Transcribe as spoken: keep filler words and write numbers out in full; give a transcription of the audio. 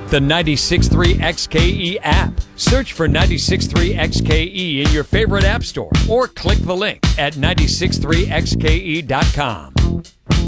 the ninety-six point three X K E app. Search for ninety-six point three X K E in your favorite app store or click the link at nine six three X K E dot com.